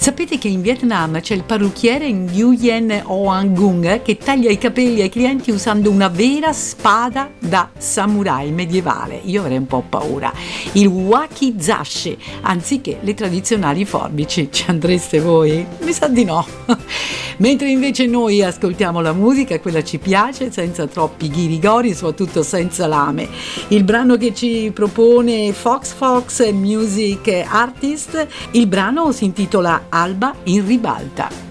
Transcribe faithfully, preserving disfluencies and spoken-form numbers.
Sapete che in Vietnam c'è il parrucchiere Nguyen Oang Gung che taglia i capelli ai clienti usando una vera spada da samurai medievale. Io avrei un po' paura. Il wakizashi, anziché le tradizionali forbici. Ci andreste voi? Mi sa di no. Mentre invece noi ascoltiamo la musica, quella ci piace, senza troppi ghirigori, soprattutto senza lame. Il brano che ci propone Fox Fox Music Artist, il brano si intitola Alba in ribalta.